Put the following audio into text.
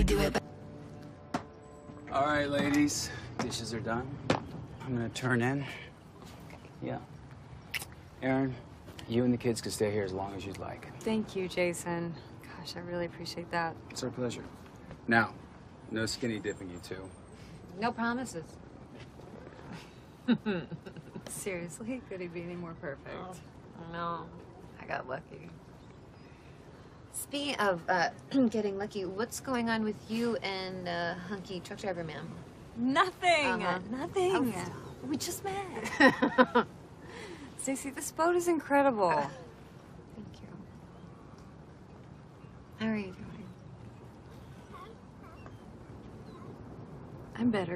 Do it. All right, ladies, dishes are done. I'm gonna turn in. Yeah. Erin, you and the kids can stay here as long as you'd like. Thank you, Jason. Gosh, I really appreciate that. It's our pleasure. Now, no skinny dipping, you two. No promises. Seriously, could he be any more perfect? Oh, no, I got lucky. Speaking of getting lucky, what's going on with you and Hunky Truck Driver Man? Nothing. Uh-huh. Nothing. Oh, We just met. Stacey, this boat is incredible.